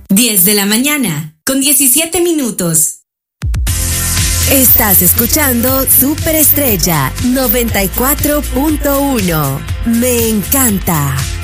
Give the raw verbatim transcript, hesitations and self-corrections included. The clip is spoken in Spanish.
diez de la mañana, con diecisiete minutos. Estás escuchando Superestrella noventa y cuatro punto uno. Me encanta.